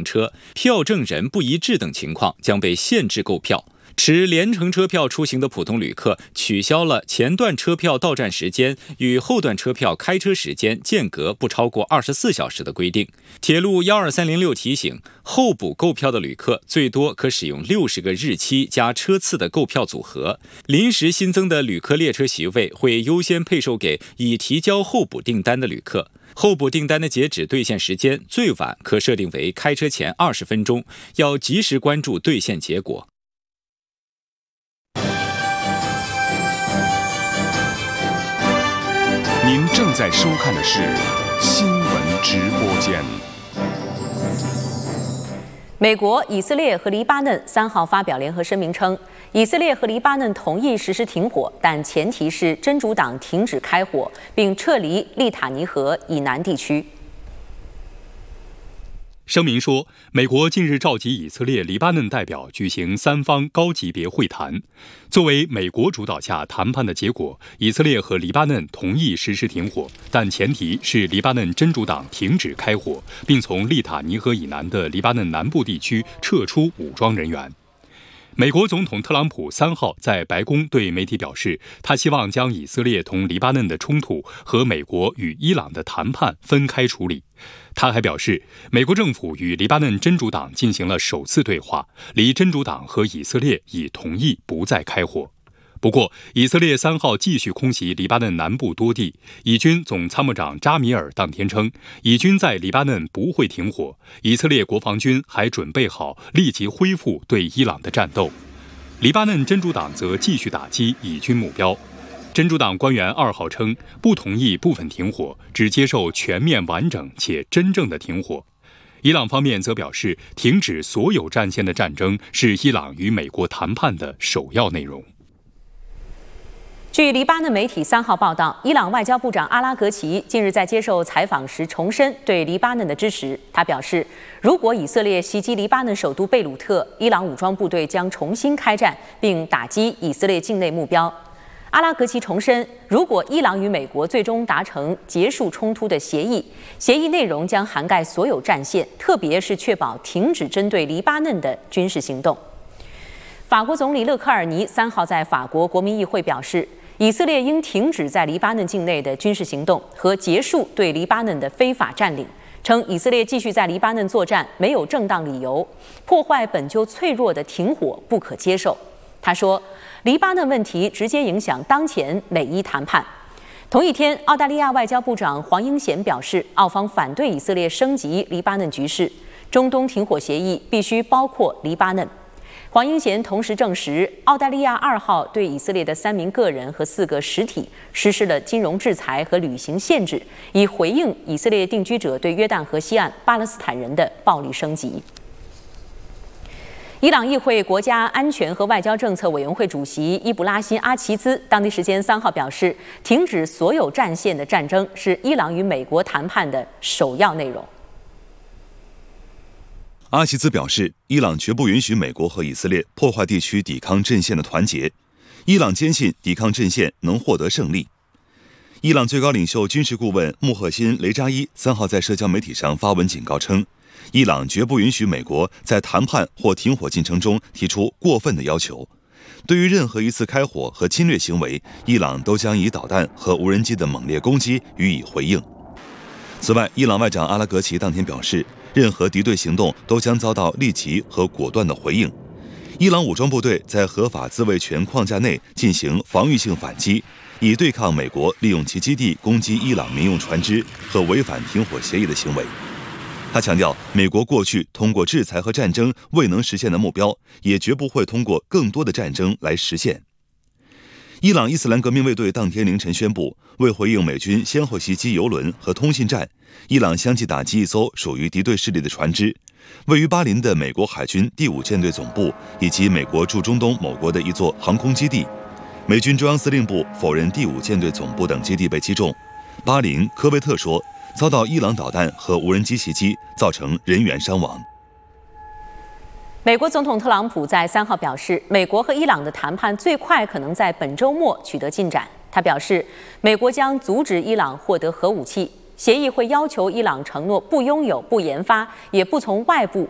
乘车，票证人不一致等情况将被限制购票。持联程车票出行的普通旅客取消了前段车票到站时间与后段车票开车时间间隔不超过24小时的规定。铁路12306提醒，候补购票的旅客最多可使用60个日期加车次的购票组合。临时新增的旅客列车席位会优先配售给已提交候补订单的旅客。候补订单的截止兑现时间最晚可设定为开车前20分钟，要及时关注兑现结果。 您正在收看的是新闻直播间。 美国、以色列和黎巴嫩3号发表联合声明称，以色列和黎巴嫩同意实施停火，但前提是真主党停止开火，并撤离利塔尼河以南地区。 声明说，美国近日召集以色列、黎巴嫩代表举行3方高级别会谈。作为美国主导下谈判的结果，以色列和黎巴嫩同意实施停火，但前提是黎巴嫩真主党停止开火，并从利塔尼河以南的黎巴嫩南部地区撤出武装人员。美国总统特朗普3号在白宫对媒体表示，他希望将以色列同黎巴嫩的冲突和美国与伊朗的谈判分开处理。他还表示，美国政府与黎巴嫩真主党进行了首次对话，黎真主党和以色列已同意不再开火。不过，以色列3号继续空袭黎巴嫩南部多地。以军总参谋长扎米尔当天称，以军在黎巴嫩不会停火，以色列国防军还准备好立即恢复对伊朗的战斗。黎巴嫩真主党则继续打击以军目标。真主党官员2号称，不同意部分停火，只接受全面完整且真正的停火。伊朗方面则表示，停止所有战线的战争是伊朗与美国谈判的首要内容。 据黎巴嫩媒体3号报道，伊朗外交部长阿拉格齐近日在接受采访时重申对黎巴嫩的支持。他表示，如果以色列袭击黎巴嫩首都贝鲁特，伊朗武装部队将重新开战，并打击以色列境内目标。阿拉格齐重申，如果伊朗与美国最终达成结束冲突的协议，协议内容将涵盖所有战线，特别是确保停止针对黎巴嫩的军事行动。法国总理勒克尔尼3号在法国国民议会表示，以色列应停止在黎巴嫩境内的军事行动和结束对黎巴嫩的非法占领，称以色列继续在黎巴嫩作战没有正当理由，破坏本就脆弱的停火不可接受。他说，黎巴嫩问题直接影响当前美伊谈判。同一天，澳大利亚外交部长黄英贤表示，澳方反对以色列升级黎巴嫩局势，中东停火协议必须包括黎巴嫩。黄英贤同时证实，澳大利亚2号对以色列的3名个人和4个实体实施了金融制裁和旅行限制，以回应以色列定居者对约旦河西岸巴勒斯坦人的暴力升级。伊朗议会国家安全和外交政策委员会主席伊布拉辛·阿齐兹当地时间3号表示，停止所有战线的战争是伊朗与美国谈判的首要内容。 阿齐兹表示，伊朗绝不允许美国和以色列破坏地区抵抗阵线的团结。伊朗坚信抵抗阵线能获得胜利。伊朗最高领袖军事顾问穆赫辛·雷扎伊3号在社交媒体上发文警告称，伊朗绝不允许美国在谈判或停火进程中提出过分的要求。对于任何一次开火和侵略行为，伊朗都将以导弹和无人机的猛烈攻击予以回应。此外，伊朗外长阿拉格齐当天表示，任何敌对行动都将遭到立即和果断的回应。伊朗武装部队在合法自卫权框架内进行防御性反击，以对抗美国利用其基地攻击伊朗民用船只和违反停火协议的行为。他强调，美国过去通过制裁和战争未能实现的目标，也绝不会通过更多的战争来实现。伊朗伊斯兰革命卫队当天凌晨宣布，为回应美军先后袭击油轮和通信站，伊朗相继打击一艘属于敌对势力的船只。位于巴林的美国海军第5舰队总部以及美国驻中东某国的一座航空基地，美军中央司令部否认第5舰队总部等基地被击中。巴林、科威特说，遭到伊朗导弹和无人机袭击，造成人员伤亡。 美国总统特朗普在3号表示，美国和伊朗的谈判最快可能在本周末取得进展。他表示，美国将阻止伊朗获得核武器，协议会要求伊朗承诺不拥有、不研发，也不从外部